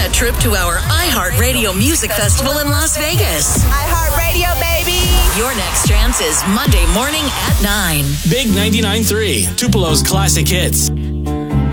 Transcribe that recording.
a trip to our iHeartRadio Music Festival in Las Vegas. iHeartRadio, baby! Your next chance is Monday morning at 9. Big 99.3, Tupelo's classic hits.